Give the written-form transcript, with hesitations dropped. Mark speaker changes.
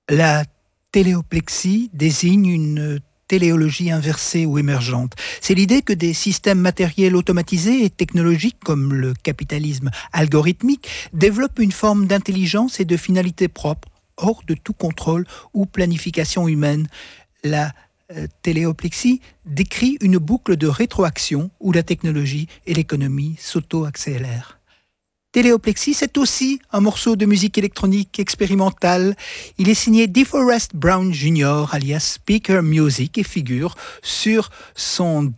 Speaker 1: La téléoplexie désigne une téléologie inversée ou émergente. C'est l'idée que des systèmes matériels automatisés et technologiques comme le capitalisme algorithmique développent une forme d'intelligence et de finalité propre, hors de tout contrôle ou planification humaine. La téléoplexie décrit une boucle de rétroaction où la technologie et l'économie s'auto-accélèrent. Téléoplexie, c'est aussi un morceau de musique électronique expérimentale. Il est signé DeForest Brown Jr., alias Speaker Music, et figure sur son